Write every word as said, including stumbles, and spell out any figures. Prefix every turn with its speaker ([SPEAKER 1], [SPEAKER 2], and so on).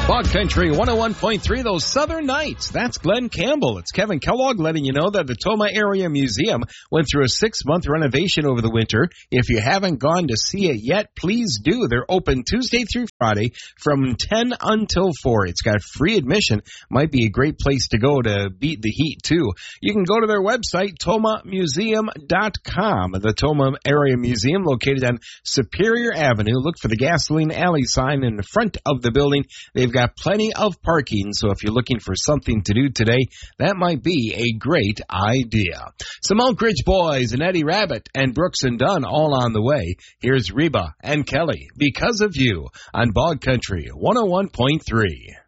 [SPEAKER 1] Bog Country one oh one point three, those Southern Nights. That's Glenn Campbell. It's Kevin Kellogg letting you know that the Tomah Area Museum went through a six-month renovation over the winter. If you haven't gone to see it yet, please do. They're open Tuesday through Friday from ten until four. It's got free admission. Might be a great place to go to beat the heat, too. You can go to their website, tomah museum dot com. The Tomah Area Museum, located on Superior Avenue. Look for the Gasoline Alley sign in the front of the building. They've got plenty of parking, so if you're looking for something to do today, that might be a great idea. Some Oak Ridge Boys and Eddie Rabbit and Brooks and Dunn all on the way. Here's Reba and Kelly, Because of You, on Bog Country one oh one point three.